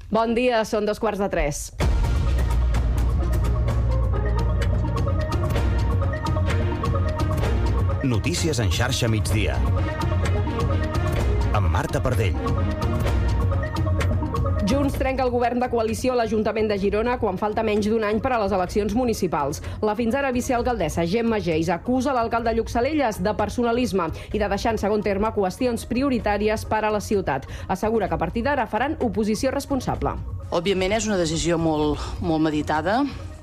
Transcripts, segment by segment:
Bon dia, són 2:45. Notícies en xarxa migdia. Amb Marta Pardell. Junts trenca el govern de coalició a l'Ajuntament de Girona quan falta menys d'un any per a les eleccions municipals. La fins ara vicealcaldessa Gemma Geis acusa l'alcalde Lluc Salellas de personalisme i de deixar en segon terme qüestions prioritàries per a la ciutat. Assegura que a partir d'ara faran oposició responsable. Òbviament és una decisió molt meditada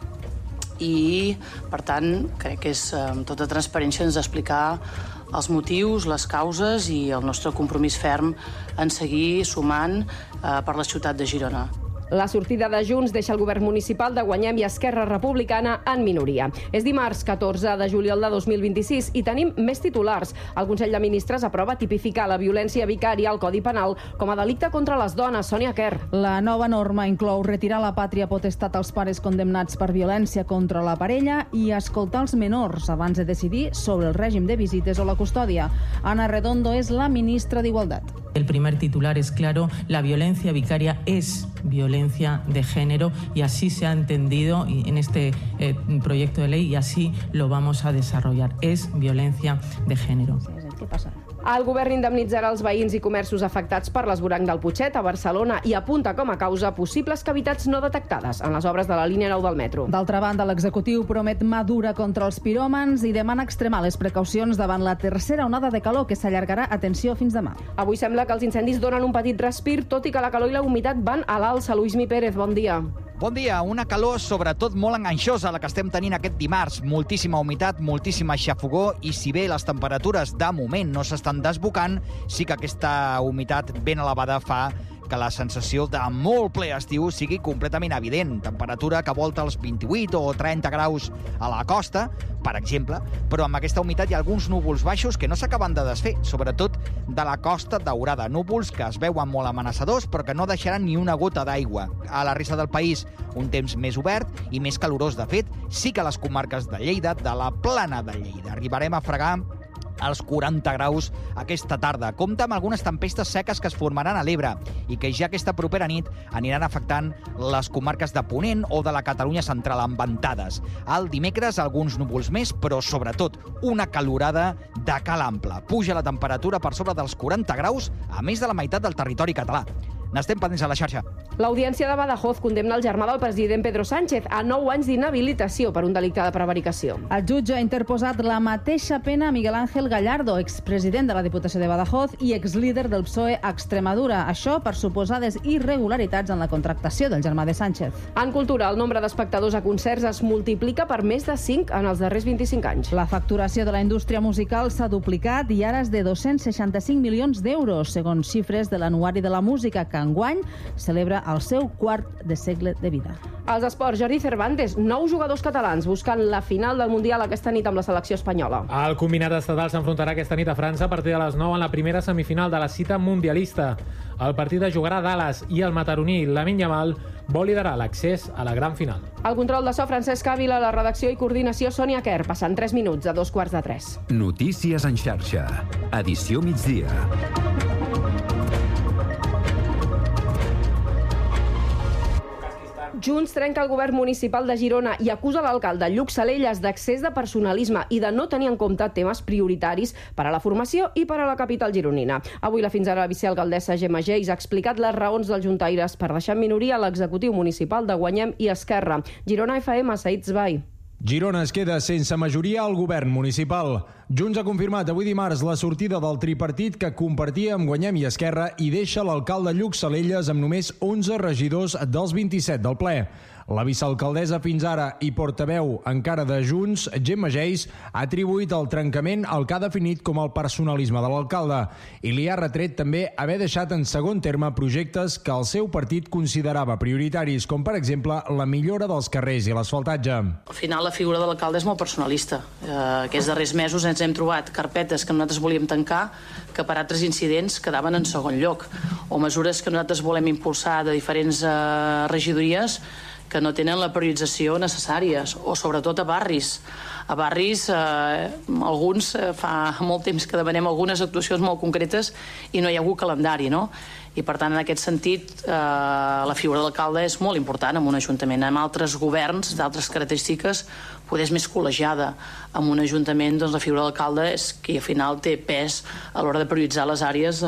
i, per tant, crec que és amb tota transparència ens d'explicar els motius, les causes i el nostre compromís ferm en seguir sumant per la ciutat de Girona. La sortida de Junts deixa el govern municipal de Guanyem i Esquerra Republicana en minoria. És dimarts 14 de juliol de 2026 i tenim més titulars. El Consell de Ministres aprova tipificar la violència vicària al Codi Penal com a delicte contra les dones. Sònia Quer. La nova norma inclou retirar la pàtria potestat als pares condemnats per violència contra la parella i escoltar els menors abans de decidir sobre el règim de visites o la custòdia. Ana Redondo és la ministra d'Igualtat. El primer titular es claro, la violencia vicaria es violencia de género y así se ha entendido en este proyecto de ley y así lo vamos a desarrollar. Es violencia de género. ¿Qué pasa? El govern indemnitzarà els veïns i comerços afectats per l'esvoranc del Putxet a Barcelona i apunta com a causa possibles cavitats no detectades en les obres de la línia 9 del metro. D'altra banda, l'executiu promet mà dura contra els piròmans i demana extremar les precaucions davant la tercera onada de calor que s'allargarà, atenció, fins demà. Avui sembla que els incendis donen un petit respir, tot i que la calor i la humitat van a l'alça. Luismi Pérez, bon dia. Bon dia, una calor sobretot molt enganxosa la que estem tenint aquest dimarts. Moltíssima humitat, moltíssima xafogor i si bé les temperatures de moment no s'estan desbocant, sí que aquesta humitat ben elevada fa que la sensació de molt ple estiu sigui completament evident. Temperatura que volta els 28 o 30 graus a la costa, per exemple, però amb aquesta humitat hi ha alguns núvols baixos que no s'acaben de desfer, sobretot de la Costa Daurada. Núvols que es veuen molt amenaçadors però que no deixaran ni una gota d'aigua. A la resta del país, un temps més obert i més calorós. De fet, sí que a les comarques de Lleida, de la Plana de Lleida, arribarem a fregar als 40 graus aquesta tarda. Compta amb algunes tempestes seques que es formaran a l'Ebre i que ja aquesta propera nit aniran afectant les comarques de Ponent o de la Catalunya central amb ventades. Al dimecres alguns núvols més, però sobretot una calorada de cal ample. Puja la temperatura per sobre dels 40 graus a més de la meitat del territori català. N'estem pendents a la xarxa. L'Audiència de Badajoz condemna el germà del president Pedro Sánchez a 9 anys d'inhabilitació per un delicte de prevaricació. El jutge ha interposat la mateixa pena a Miguel Ángel Gallardo, expresident de la Diputació de Badajoz i exlíder del PSOE a Extremadura. Això per suposades irregularitats en la contractació del germà de Sánchez. En cultura, el nombre d'espectadors a concerts es multiplica per més de 5 en els darrers 25 anys. La facturació de la indústria musical s'ha duplicat i ara és de 265 milions d'euros, segons xifres de l'Anuari de la Música, que enguany celebra el seu quart de segle de vida. Als esports, Jordi Cervantes, 9 jugadors catalans buscant la final del Mundial aquesta nit amb la selecció espanyola. El combinat estatal s'enfrontarà aquesta nit a França a partir de les 9 en la primera semifinal de la cita mundialista. El partit es jugarà a Dallas i el mataroní Lamine Yamal vol liderar l'accés a la gran final. El control de so, Francesc Ávila, la redacció i coordinació, Sònia Quer, passant 3 minuts de 2:45. Notícies en xarxa. Edició migdia. Junts trenca el govern municipal de Girona i acusa l'alcalde Lluc Salellas d'excés de personalisme i de no tenir en compte temes prioritaris per a la formació i per a la capital gironina. Avui la fins ara vicealcaldessa Gemma Geis ha explicat les raons dels juntaires per deixar en minoria l'executiu municipal de Guanyem i Esquerra. Girona FM, Said Zbai. Girona es queda sense majoria al govern municipal. Junts ha confirmat avui dimarts la sortida del tripartit que compartia amb Guanyem i Esquerra i deixa l'alcalde Lluc Salellas amb només 11 regidors dels 27 del ple. La vicealcaldessa fins ara i portaveu encara de Junts, Gemma Geis, ha atribuït el trencament al que ha definit com el personalisme de l'alcalde i li ha retret també haver deixat en segon terme projectes que el seu partit considerava prioritaris, com per exemple la millora dels carrers i l'asfaltatge. Al final la figura de l'alcalde és molt personalista. Aquests darrers mesos ens hem trobat carpetes que nosaltres volíem tancar que per altres incidents quedaven en segon lloc, o mesures que nosaltres volem impulsar de diferents regidories que no tenen la priorització necessària, o sobretot a barris. A barris, alguns fa molt temps que demanem algunes actuacions molt concretes i no hi ha hagut calendari, no? I, per tant, en aquest sentit, la figura de l'alcalde és molt important en un ajuntament. En altres governs, d'altres característiques, poder és més col·legiada. En un ajuntament, doncs, la figura de l'alcalde és qui, al final, té pes a l'hora de prioritzar les àrees,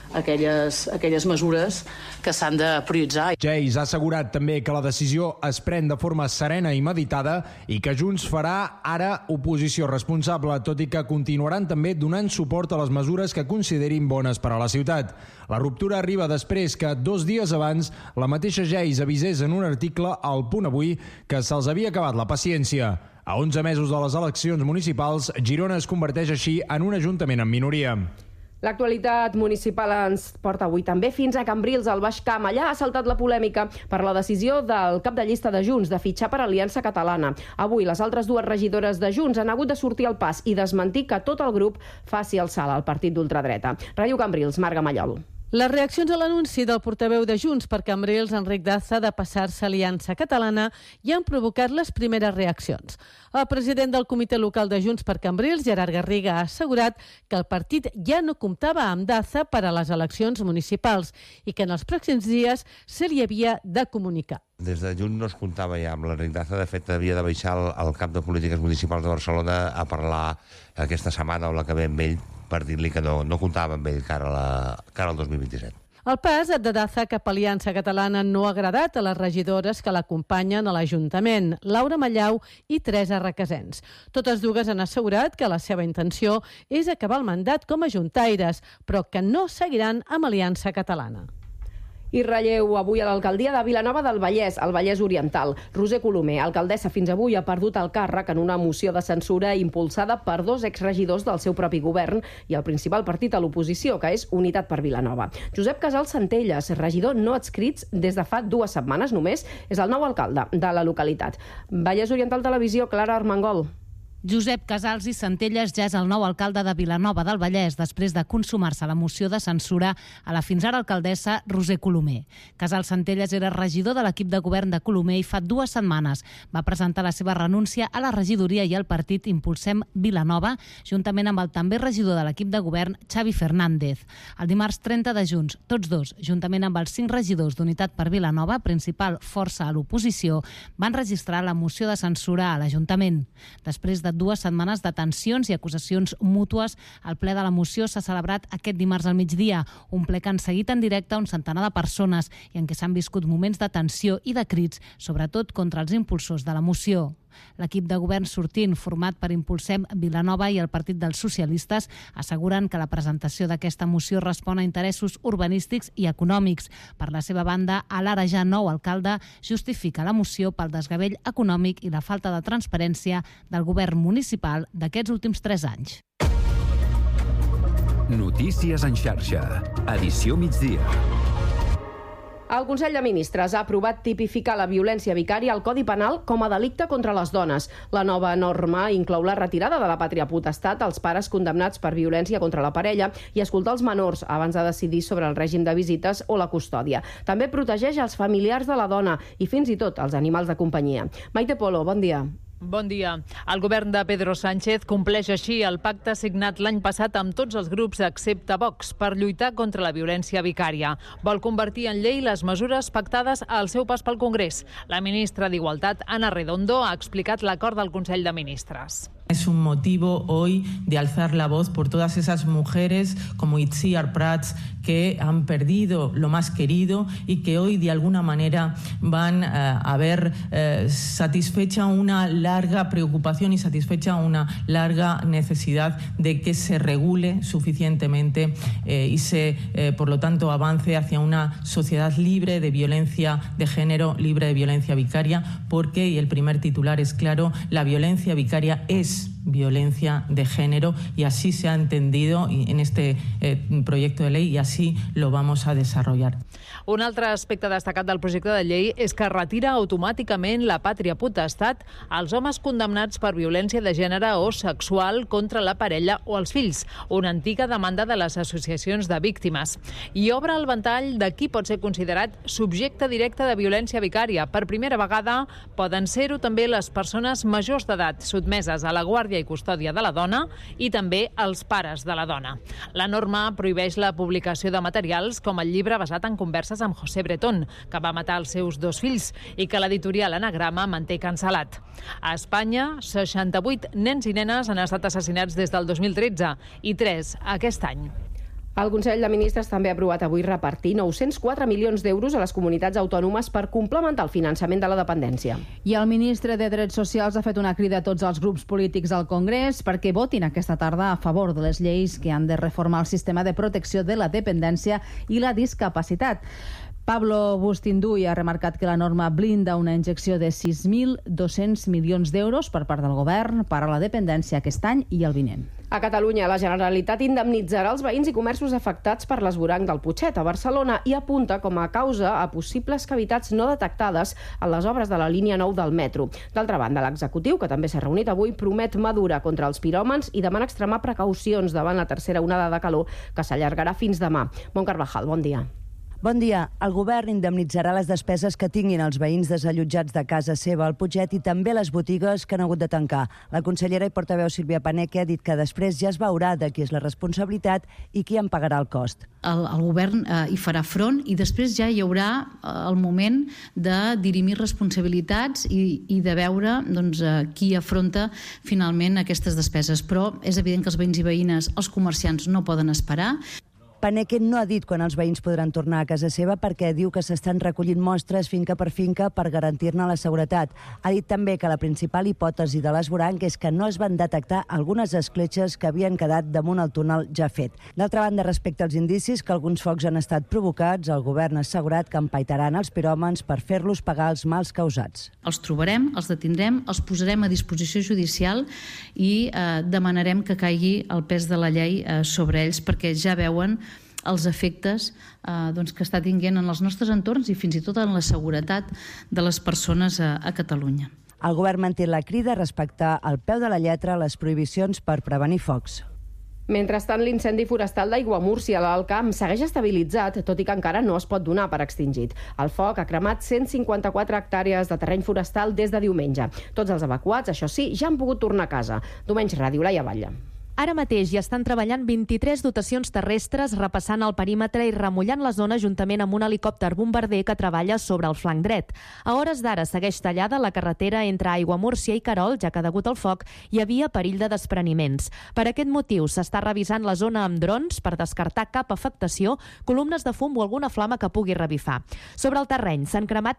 aquelles mesures que s'han de prioritzar. Geis ha assegurat també que la decisió es pren de forma serena i meditada i que Junts farà ara oposició responsable, tot i que continuaran també donant suport a les mesures que considerin bones per a la ciutat. La ruptura arriba després que 2 dies abans la mateixa Geis avisés en un article al Punt Avui que se'ls havia acabat la paciència. A 11 mesos de les eleccions municipals, Girona es converteix així en un ajuntament en minoria. L'actualitat municipal ens porta avui també fins a Cambrils, al Baix Camp. Allà ha saltat la polèmica per la decisió del cap de llista de Junts de fitxar per Aliança Catalana. Avui les altres 2 regidores de Junts han hagut de sortir al pas i desmentir que tot el grup faci el salt al partit d'ultradreta. Ràdio Cambrils, Marga Mallol. Les reaccions a l'anunci del portaveu de Junts per Cambrils, Enric Daza, de passar-se a Aliança Catalana, ja han provocat les primeres reaccions. El president del comitè local de Junts per Cambrils, Gerard Garriga, ha assegurat que el partit ja no comptava amb Daza per a les eleccions municipals i que en els pròxims dies se li havia de comunicar. Des de Junts no es comptava ja amb l'Enric Daza. De fet, havia de baixar al cap de polítiques municipals de Barcelona a parlar aquesta setmana o la que ve amb ell per dir-li que no comptava amb ell cara al 2027. El pas de Daza cap a Aliança Catalana no ha agradat a les regidores que l'acompanyen a l'Ajuntament, Laura Mallau i Teresa Requesens. Totes dues han assegurat que la seva intenció és acabar el mandat com a juntaires, però que no seguiran amb Aliança Catalana. I relleu avui a l'alcaldia de Vilanova del Vallès, al Vallès Oriental. Roser Colomer, alcaldessa fins avui, ha perdut el càrrec en una moció de censura impulsada per 2 exregidors del seu propi govern i el principal partit a l'oposició, que és Unitat per Vilanova. Josep Casals Centelles, regidor no adscrits des de fa 2 setmanes només, és el nou alcalde de la localitat. Vallès Oriental Televisió, Clara Armengol. Josep Casals i Centelles ja és el nou alcalde de Vilanova del Vallès després de consumar-se la moció de censura a la fins ara alcaldessa Roser Colomer. Casals Centelles era regidor de l'equip de govern de Colomer i fa 2 setmanes va presentar la seva renúncia a la regidoria i al partit Impulsem Vilanova, juntament amb el també regidor de l'equip de govern Xavi Fernández. El dimarts 30 de juny, tots dos, juntament amb els 5 regidors d'Unitat per Vilanova, principal força a l'oposició, van registrar la moció de censura a l'Ajuntament. Després de 2 setmanes de tensions i acusacions mútues, el ple de la moció s'ha celebrat aquest dimarts al migdia, un ple que han seguit en directe un centenar de persones i en què s'han viscut moments de tensió i de crits, sobretot contra els impulsors de la moció. L'equip de govern sortint, format per Impulsem Vilanova i el Partit dels Socialistes, asseguren que la presentació d'aquesta moció respon a interessos urbanístics i econòmics. Per la seva banda, l'ara ja nou alcalde justifica la moció pel desgavell econòmic i la falta de transparència del govern municipal d'aquests últims 3 anys. Notícies en xarxa. Edició migdia. El Consell de Ministres ha aprovat tipificar la violència vicària al Codi Penal com a delicte contra les dones. La nova norma inclou la retirada de la pàtria potestat als pares condemnats per violència contra la parella i escoltar els menors abans de decidir sobre el règim de visites o la custòdia. També protegeix els familiars de la dona i fins i tot els animals de companyia. Maite Polo, bon dia. Bon dia. El govern de Pedro Sánchez compleix així el pacte signat l'any passat amb tots els grups excepte Vox per lluitar contra la violència vicària. Vol convertir en llei les mesures pactades al seu pas pel Congrés. La ministra d'Igualtat, Ana Redondo, ha explicat l'acord del Consell de Ministres. Es un motivo hoy de alzar la voz por todas esas mujeres como Itziar Prats que han perdido lo más querido y que hoy de alguna manera van a ver satisfecha una larga preocupación y satisfecha una larga necesidad de que se regule suficientemente y se, por lo tanto, avance hacia una sociedad libre de violencia de género, libre de violencia vicaria, porque, y el primer titular es claro, la violencia vicaria es violencia de género y así se ha entendido en este proyecto de ley y así lo vamos a desarrollar. Un altre aspecte destacat del projecte de llei és que retira automàticament la pàtria potestat als homes condemnats per violència de gènere o sexual contra la parella o els fills, una antiga demanda de les associacions de víctimes. I obre el ventall de qui pot ser considerat subjecte directe de violència vicària. Per primera vegada poden ser-ho també les persones majors d'edat sotmeses a la Guàrdia guàrdia i custòdia de la dona i també els pares de la dona. La norma prohibeix la publicació de materials com el llibre basat en converses amb José Bretón, que va matar els seus 2 fills i que l'editorial Anagrama manté cancel·lat. A Espanya, 68 nens i nenes han estat assassinats des del 2013 i 3 aquest any. El Consell de Ministres també ha aprovat avui repartir 904 milions d'euros a les comunitats autònomes per complementar el finançament de la dependència. I el ministre de Drets Socials ha fet una crida a tots els grups polítics al Congrés perquè votin aquesta tarda a favor de les lleis que han de reformar el sistema de protecció de la dependència i la discapacitat. Pablo Bustinduy ha remarcat que la norma blinda una injecció de 6.200 milions d'euros per part del govern per a la dependència aquest any i el vinent. A Catalunya, la Generalitat indemnitzarà els veïns i comerços afectats per l'esvoranc del Putxet a Barcelona i apunta com a causa a possibles cavitats no detectades en les obres de la línia 9 del metro. D'altra banda, l'executiu, que també s'ha reunit avui, promet madura contra els piròmans i demana extremar precaucions davant la tercera onada de calor que s'allargarà fins demà. Bon Carvajal, bon dia. Bon dia. El govern indemnitzarà les despeses que tinguin els veïns desallotjats de casa seva al Putxet i també les botigues que han hagut de tancar. La consellera i portaveu Sílvia Paneque ha dit que després ja es veurà de qui és la responsabilitat i qui en pagarà el cost. El govern hi farà front i després ja hi haurà el moment de dirimir responsabilitats i de veure qui afronta finalment aquestes despeses. Però és evident que els veïns i veïnes, els comerciants, no poden esperar. Paneque no ha dit quan els veïns podran tornar a casa seva perquè diu que s'estan recollint mostres finca per finca per garantir-ne la seguretat. Ha dit també que la principal hipòtesi de l'esvoranc és que no es van detectar algunes escletxes que havien quedat damunt el túnel ja fet. D'altra banda, respecte als indicis que alguns focs han estat provocats, el govern ha assegurat que empaitaran els piròmans per fer-los pagar els mals causats. Els trobarem, els detindrem, els posarem a disposició judicial i demanarem que caigui el pes de la llei sobre ells perquè ja veuen els efectes que està tinguent en els nostres entorns i fins i tot en la seguretat de les persones a Catalunya. El govern manté la crida a respectar al peu de la lletra les prohibicions per prevenir focs. Mentrestant, l'incendi forestal d'Aiguamúrcia a l'Alt Camp segueix estabilitzat, tot i que encara no es pot donar per extingit. El foc ha cremat 154 hectàrees de terreny forestal des de diumenge. Tots els evacuats, això sí, ja han pogut tornar a casa. Diumenge Ràdio, Laia Batlle. Ara mateix hi estan treballant 23 dotacions terrestres repassant el perímetre i remullant la zona juntament amb un helicòpter bombarder que treballa sobre el flanc dret. A hores d'ara segueix tallada la carretera entre Aiguamúrcia i Querol, ja que degut al foc hi havia perill de despreniments. Per aquest motiu s'està revisant la zona amb drons per descartar cap afectació, columnes de fum o alguna flama que pugui revifar. Sobre el terreny s'han cremat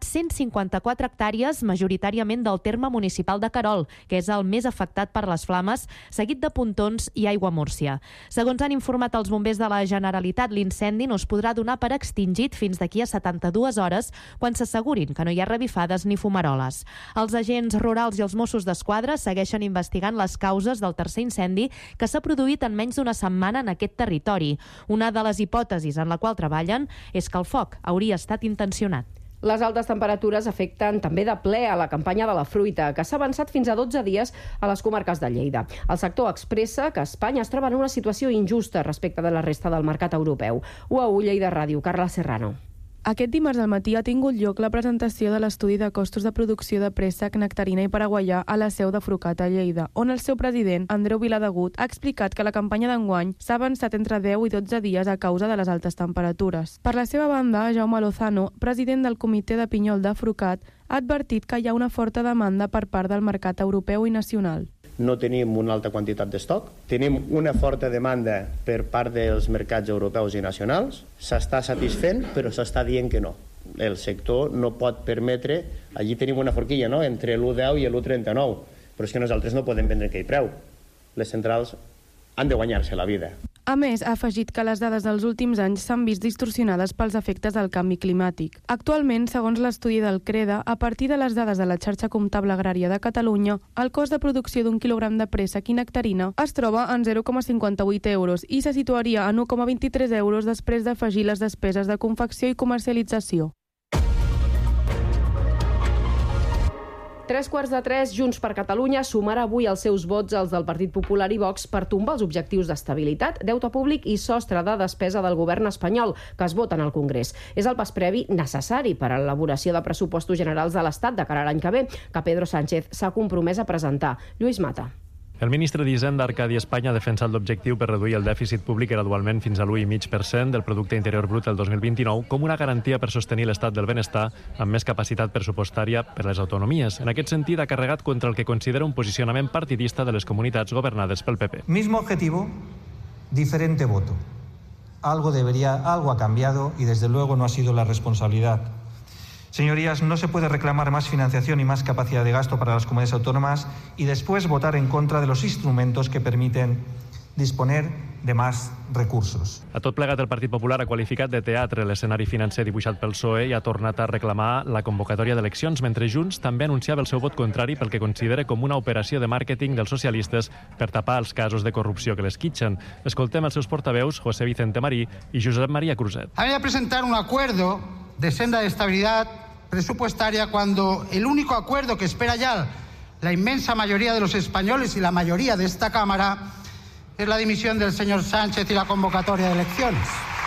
154 hectàrees, majoritàriament del terme municipal de Querol, que és el més afectat per les flames, seguit de Pontons i Aiguamúrcia. Segons han informat els bombers de la Generalitat, l'incendi no es podrà donar per extingit fins d'aquí a 72 hores, quan s'assegurin que no hi ha revifades ni fumaroles. Els agents rurals i els Mossos d'Esquadra segueixen investigant les causes del tercer incendi que s'ha produït en menys d'una setmana en aquest territori. Una de les hipòtesis en la qual treballen és que el foc hauria estat intencionat. Les altes temperatures afecten també de ple a la campanya de la fruita, que s'ha avançat fins a 12 dies a les comarques de Lleida. El sector expressa que Espanya es troba en una situació injusta respecte de la resta del mercat europeu. UAU Lleida Ràdio, Carla Serrano. Aquest dimarts al matí ha tingut lloc la presentació de l'estudi de costos de producció de préssec, nectarina i paraguaià a la seu de Frucat a Lleida, on el seu president, Andreu Viladegut, ha explicat que la campanya d'enguany s'ha avançat entre 10 i 12 dies a causa de les altes temperatures. Per la seva banda, Jaume Lozano, president del comitè de pinyol de Frucat, ha advertit que hi ha una forta demanda per part del mercat europeu i nacional. No tenim una alta quantitat d'estoc, tenim una forta demanda per part dels mercats europeus i nacionals, s'està satisfent però s'està dient que no. El sector no pot permetre, allí tenim una forquilla, no?, entre l'1,10 i l'1,39, però és que nosaltres no podem vendre aquell preu. Les centrals han de guanyar-se la vida. A més, ha afegit que les dades dels últims anys s'han vist distorsionades pels efectes del canvi climàtic. Actualment, segons l'estudi del CREDA, a partir de les dades de la xarxa comptable agrària de Catalunya, el cost de producció d'un quilogram de préssec i nectarina es troba en 0,58 euros i se situaria en 1,23 euros després d'afegir les despeses de confecció i comercialització. 3:15, Junts per Catalunya sumarà avui els seus vots als del Partit Popular i Vox per tombar els objectius d'estabilitat, deute públic i sostre de despesa del govern espanyol que es voten al Congrés. És el pas previ necessari per a l'elaboració de pressupostos generals de l'Estat de cara a l'any que ve, que Pedro Sánchez s'ha compromès a presentar. Lluís Mata. El ministre d'Hisenda, Arcadi Espanya, ha defensat l'objectiu per reduir el dèficit públic gradualment fins a l'1,5% del producte interior brut el 2029 com una garantia per sostenir l'estat del benestar amb més capacitat pressupostària per les autonomies. En aquest sentit, ha carregat contra el que considera un posicionament partidista de les comunitats governades pel PP. Mismo objetivo, diferente voto. Algo ha cambiado y desde luego no ha sido la responsabilidad. Señorías, no se puede reclamar más financiación y más capacidad de gasto para las comunidades autónomas y después votar en contra de los instrumentos que permiten disponer de más recursos. A tot plegat, el Partit Popular ha qualificat de teatre l'escenari financer dibuixat pel PSOE i ha tornat a reclamar la convocatòria d'eleccions, mentre Junts també anunciava el seu vot contrari pel que considera com una operació de màrqueting dels socialistes per tapar els casos de corrupció que l'esquitxen. Escoltem els seus portaveus, José Vicente Marí i Josep María Cruzet. Había que presentar un acuerdo de senda de estabilidad presupuestaria cuando el único acuerdo que espera ya la inmensa mayoría de los españoles y la mayoría de esta Cámara es la dimisión del señor Sánchez y la convocatòria d'eleccions.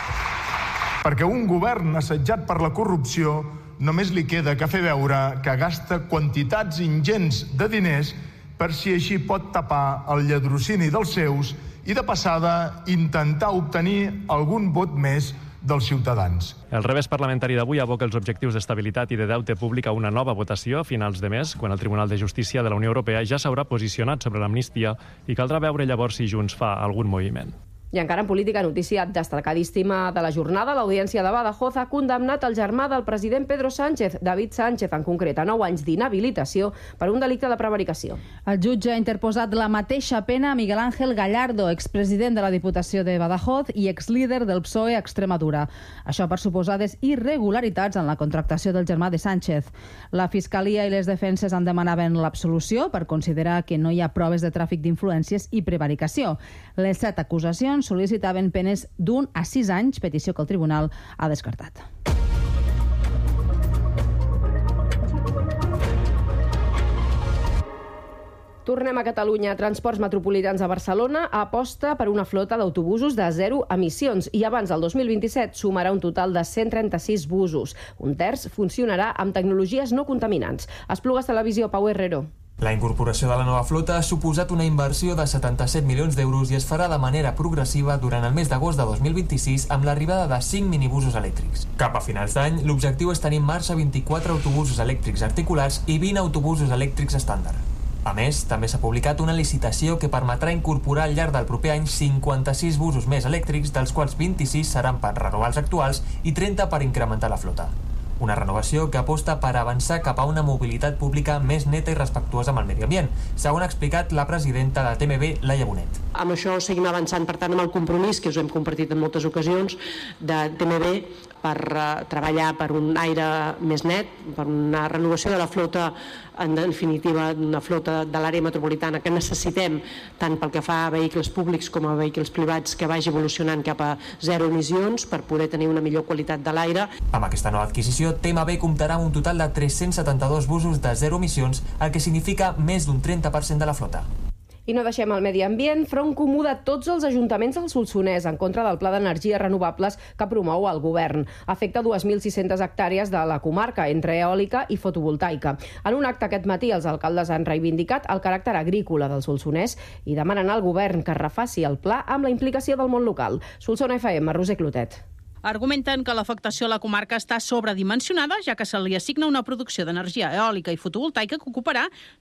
Perquè un govern assetjat per la corrupció només li queda que fer veure que gasta quantitats ingents de diners per si així pot tapar el lladrocini dels seus i de passada intentar obtenir algun vot més dels ciutadans. El revés parlamentari d'avui aboca els objectius d'estabilitat i de deute públic a una nova votació a finals de mes, quan el Tribunal de Justícia de la Unió Europea ja s'haurà posicionat sobre l'amnistia i caldrà veure llavors si Junts fa algun moviment. I encara en política, notícia destacadíssima de la jornada, l'Audiència de Badajoz ha condemnat el germà del president Pedro Sánchez, David Sánchez, en concret, a 9 anys d'inhabilitació per un delicte de prevaricació. El jutge ha interposat la mateixa pena a Miguel Ángel Gallardo, expresident de la Diputació de Badajoz i exlíder del PSOE a Extremadura. Això per suposades irregularitats en la contractació del germà de Sánchez. La Fiscalia i les defenses en demanaven l'absolució per considerar que no hi ha proves de tràfic d'influències i prevaricació. Les 7 acusacions sol·licitaven penes d'1 a 6 anys, petició que el tribunal ha descartat. Tornem a Catalunya. Transports Metropolitans a Barcelona aposta per una flota d'autobusos de 0 emissions i abans del 2027 sumarà un total de 136 busos. Un terç funcionarà amb tecnologies no contaminants. Esplugues Televisió, Pau Herrero. La incorporació de la nova flota ha suposat una inversió de 77 milions d'euros i es farà de manera progressiva durant el mes d'agost de 2026 amb l'arribada de 5 minibusos elèctrics. Cap a finals d'any, l'objectiu és tenir en marxa 24 autobusos elèctrics articulats i 20 autobusos elèctrics estàndard. A més, també s'ha publicat una licitació que permetrà incorporar al llarg del proper any 56 busos més elèctrics, dels quals 26 seran per renovar els actuals i 30 per incrementar la flota. Una renovació que aposta per avançar cap a una mobilitat pública més neta i respectuosa amb el medi ambient, segons ha explicat la presidenta de TMB, Laia Bonet. Amb això seguim avançant, per tant, amb el compromís, que us hem compartit en moltes ocasions, de TMB per treballar per un aire més net, per una renovació de la flota, en definitiva, una flota de l'àrea metropolitana que necessitem, tant pel que fa a vehicles públics com a vehicles privats, que vagi evolucionant cap a 0 emissions per poder tenir una millor qualitat de l'aire. Amb aquesta nova adquisició, TMB comptarà amb un total de 372 busos de 0 emissions, el que significa més d'un 30% de la flota. I no deixem el medi ambient. Front comú de tots els ajuntaments del Solsonès en contra del Pla d'Energies Renovables que promou el govern. Afecta 2.600 hectàrees de la comarca, entre eòlica i fotovoltaica. En un acte aquest matí, els alcaldes han reivindicat el caràcter agrícola del Solsonès i demanen al govern que refaci el pla amb la implicació del món local. Solsona FM, Roser Clotet. Argumenten que l'afectació a la comarca està sobredimensionada, ja que se li assigna una producció d'energia eòlica i fotovoltaica que ocuparà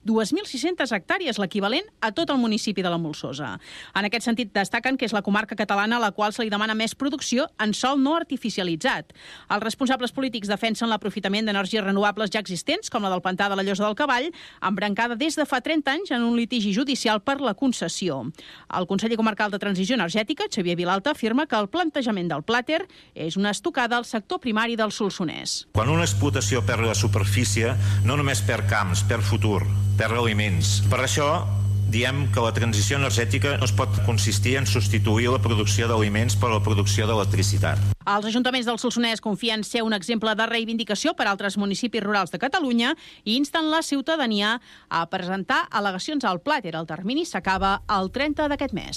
2.600 hectàrees, l'equivalent a tot el municipi de la Molsosa. En aquest sentit, destaquen que és la comarca catalana a la qual se li demana més producció en sòl no artificialitzat. Els responsables polítics defensen l'aprofitament d'energies renovables ja existents, com la del pantà de la Llosa del Cavall, embrancada des de fa 30 anys en un litigi judicial per la concessió. El conseller comarcal de Transició Energètica, Xavier Vilalta, afirma que el plantejament del Plàter és una estocada al sector primari del Solsonès. Quan una explotació perd la superfície, no només perd camps, perd futur, perd aliments. Per això diem que la transició energètica no es pot consistir en substituir la producció d'aliments per la producció d'electricitat. Els ajuntaments del Solsonès confien ser un exemple de reivindicació per altres municipis rurals de Catalunya i insten la ciutadania a presentar al·legacions al Plàter. El termini s'acaba el 30 d'aquest mes.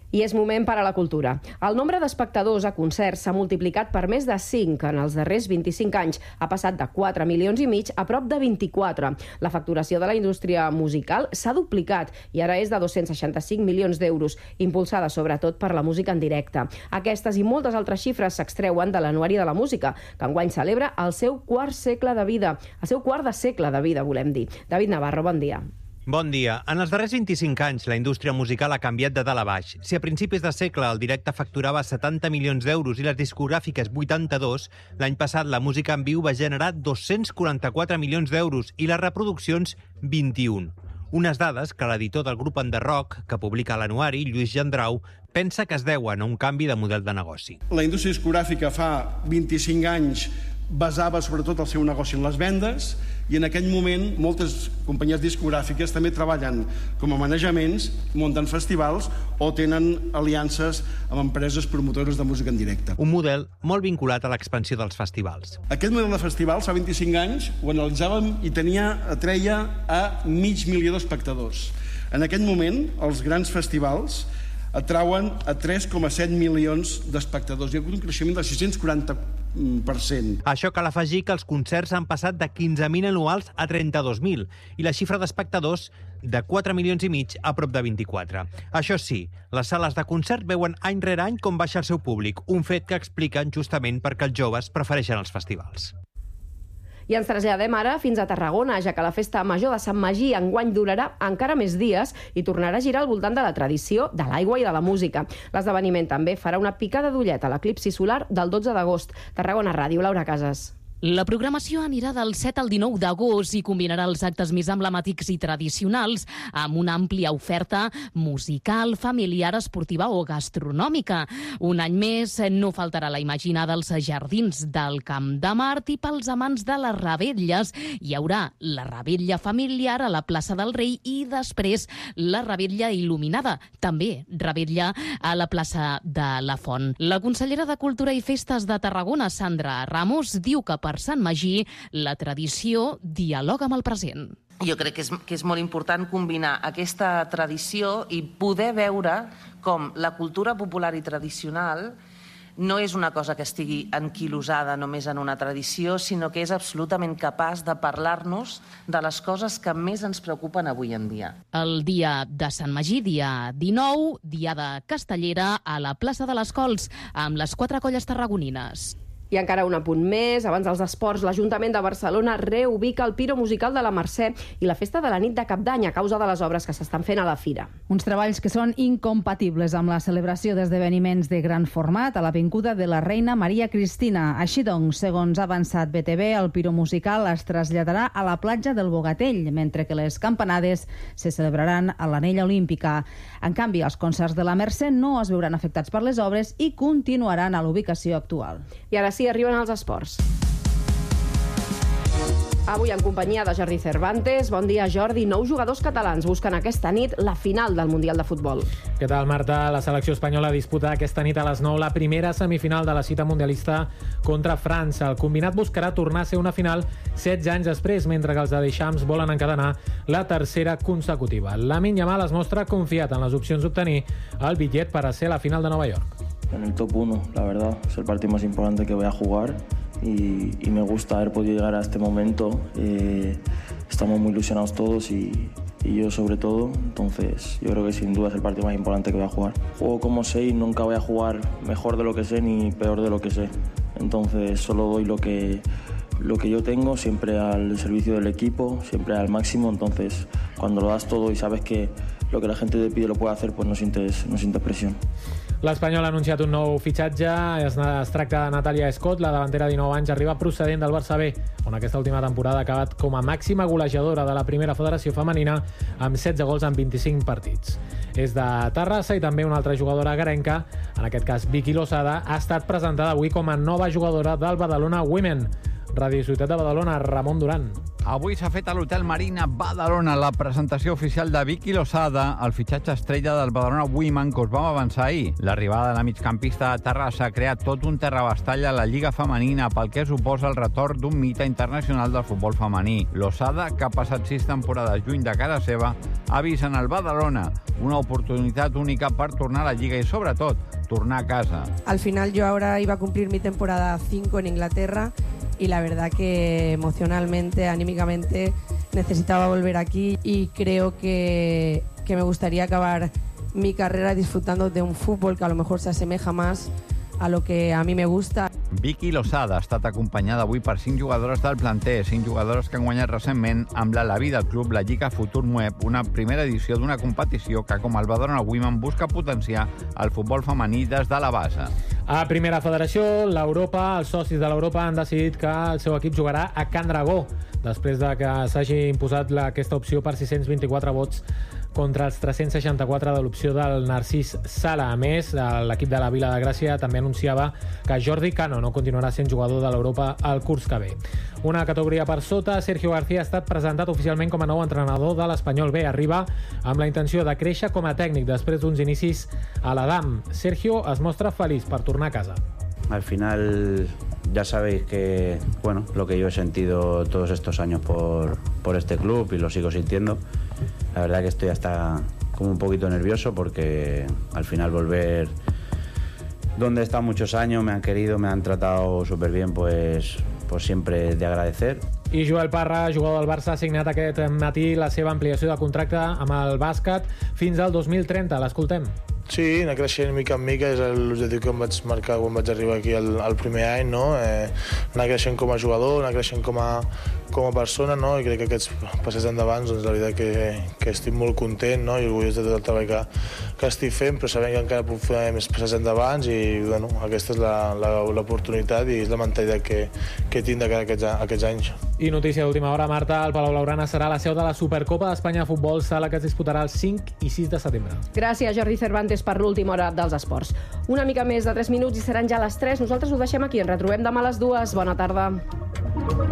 I és moment per a la cultura. El nombre d'espectadors a concerts s'ha multiplicat per més de 5 en els darrers 25 anys. Ha passat de 4 milions i mig a prop de 24. La facturació de la indústria musical s'ha duplicat i ara és de 265 milions d'euros, impulsada sobretot per la música en directe. Aquestes i moltes altres xifres s'extreuen de l'Anuari de la Música, que enguany celebra el seu quart segle de vida. El seu quart de segle de vida, volem dir. David Navarro, bon dia. Bon dia. En els darrers 25 anys, la indústria musical ha canviat de dalt a baix. Si a principis de segle el directe facturava 70 milions d'euros i les discogràfiques 82, l'any passat la música en viu va generar 244 milions d'euros i les reproduccions 21. Unes dades que l'editor del grup Enderrock, que publica l'Anuari, Lluís Gendrau, pensa que es deuen a un canvi de model de negoci. La indústria discogràfica fa 25 anys basava sobretot el seu negoci en les vendes i en aquell moment moltes companyies discogràfiques també treballen com a manejaments, munten festivals o tenen aliances amb empreses promotores de música en directe. Un model molt vinculat a l'expansió dels festivals. Aquest model de festivals fa 25 anys ho analitzàvem i atreia a 500.000 d'espectadors. En aquest moment els grans festivals atrauen a 3,7 milions d'espectadors. Hi ha hagut un creixement del 640%. A això cal afegir que els concerts han passat de 15.000 anuals a 32.000 i la xifra d'espectadors de 4 milions i mig a prop de 24. Això sí, les sales de concert veuen any rere any com baixa el seu públic, un fet que expliquen justament perquè els joves prefereixen els festivals. I ens traslladem ara fins a Tarragona, ja que la festa major de Sant Magí enguany durarà encara més dies i tornarà a girar al voltant de la tradició, de l'aigua i de la música. L'esdeveniment també farà una picada d'ullet a l'eclipsi solar del 12 d'agost. Tarragona Ràdio, Laura Casas. La programació anirà del 7 al 19 d'agost i combinarà els actes més emblemàtics i tradicionals amb una àmplia oferta musical, familiar, esportiva o gastronòmica. Un any més no faltarà la imaginada als jardins del Camp de Mart i pels amants de les revetlles hi haurà la revetlla familiar a la plaça del Rei i després la revetlla il·luminada, també revetlla a la plaça de la Font. La consellera de Cultura i Festes de Tarragona, Sandra Ramos, diu que per Sant Magí la tradició dialoga amb el present. Jo crec que és molt important combinar aquesta tradició i poder veure com la cultura popular i tradicional no és una cosa que estigui enquilosada només en una tradició, sinó que és absolutament capaç de parlar-nos de les coses que més ens preocupen avui en dia. El dia de Sant Magí, dia 19, diada castellera a la plaça de les Cols, amb les 4 colles tarragonines. I encara un apunt més, abans dels esports, l'Ajuntament de Barcelona reubica el Piro Musical de la Mercè i la festa de la nit de Cap d'Any a causa de les obres que s'estan fent a la fira. Uns treballs que són incompatibles amb la celebració d'esdeveniments de gran format a l'Avinguda de la Reina Maria Cristina. Així doncs, segons ha avançat BTV, el Piro Musical es traslladarà a la platja del Bogatell, mentre que les campanades se celebraran a l'Anella Olímpica. En canvi, els concerts de la Mercè no es veuran afectats per les obres i continuaran a l'ubicació actual. I ara sí, arriben els esports. Avui en companyia de Jordi Cervantes. Bon dia, Jordi. 9 jugadors catalans busquen aquesta nit la final del Mundial de Futbol. Què tal, Marta? La selecció espanyola disputa aquesta nit a les 9 la primera semifinal de la cita mundialista contra França. El combinat buscarà tornar a ser una final 16 anys després, mentre que els de Deschamps volen encadenar la tercera consecutiva. Lamine Yamal es mostra confiat en les opcions d'obtenir el bitllet per a ser la final de Nova York. En el top 1, la verdad. Es el partido más importante que voy a jugar y me gusta haber podido llegar a este momento. Estamos muy ilusionados todos y yo sobre todo. Entonces yo creo que sin duda es el partido más importante que voy a jugar. Juego como sé y nunca voy a jugar mejor de lo que sé ni peor de lo que sé. Entonces solo doy lo que yo tengo, siempre al servicio del equipo, siempre al máximo. Entonces cuando lo das todo y sabes que lo que la gente te pide lo puede hacer, pues no sientes presión. L'Espanyol ha anunciat un nou fitxatge. Es tracta de Natàlia Scott, la davantera de 19 anys, arriba procedent del Barça B, on aquesta última temporada ha acabat com a màxima golejadora de la primera federació femenina amb 16 gols en 25 partits. És de Terrassa i també una altra jugadora agarenca, en aquest cas Vicky Losada, ha estat presentada avui com a nova jugadora del Badalona Women. Ràdio Ciutat de Badalona, Ramon Duran. Avui s'ha fet a l'Hotel Marina Badalona la presentació oficial de Vicky Losada, el fitxatge estrella del Badalona Women que us vam avançar ahir. L'arribada de la migcampista de Terrassa ha creat tot un terrabastall a la Lliga Femenina pel que suposa el retorn d'un mite internacional del futbol femení. Losada, que ha passat 6 temporades lluny de casa seva, ha vist en el Badalona una oportunitat única per tornar a la Lliga i, sobretot, tornar a casa. Al final yo ahora iba a cumplir mi temporada 5 en Inglaterra y la verdad que emocionalmente, anímicamente, necesitaba volver aquí y creo que me gustaría acabar mi carrera disfrutando de un fútbol que a lo mejor se asemeja más a lo que a mi me gusta. Vicky Losada ha estat acompanyada avui per 5 jugadores del planter, 5 jugadores que han guanyat recentment amb l'Alaví del club la Lliga Futur Mueb, una primera edició d'una competició que, com el Badalona Women, busca potenciar el futbol femení des de la base. A Primera Federació, l'Europa, els socis de l'Europa han decidit que el seu equip jugarà a Can Dragó, després de que s'hagi imposat aquesta opció per 624 vots contra els 364 de l'opció del Narcís Sala. A més, l'equip de la Vila de Gràcia també anunciava que Jordi Cano no continuarà sent jugador de l'Europa el curs que ve. Una categoria per sota, Sergio García ha estat presentat oficialment com a nou entrenador de l'Espanyol B. Arriba amb la intenció de créixer com a tècnic després d'uns inicis a l'Adam. Sergio es mostra feliç per tornar a casa. Al final ya sabéis que, bueno, lo que yo he sentido todos estos años por este club y lo sigo sintiendo. La verdad que estoy hasta como un poquito nervioso porque al final volver donde he estado muchos años, me han querido, me han tratado súper bien, pues siempre de agradecer. I Joel Parra, jugador del Barça, ha signat aquest matí la seva ampliació de contracte amb el bàsquet fins al 2030. L'escoltem. Sí, anar creixent mica en mica és l'objectiu que em vaig marcar quan vaig arribar aquí el primer any, no? Anar creixent com a jugador, anar creixent com a persona, no? I crec que aquests passes endavant, doncs la veritat que estic molt content, no? I orgullós de tot el treball que estic fent, però sabent que encara puc fer més passes endavant i bueno, aquesta és l'oportunitat i és la mentalitat que tinc de cara a aquests anys. I notícia d'última hora, Marta, el Palau Blaugrana serà la seu de la Supercopa d'Espanya de Futbol, sala que es disputarà el 5 i 6 de setembre. Gràcies, Jordi Cervantes, per l'última hora dels esports. Una mica més de 3 minuts i seran ja les 3. Nosaltres ho deixem aquí. Ens retrobem demà a les 2. Bona tarda.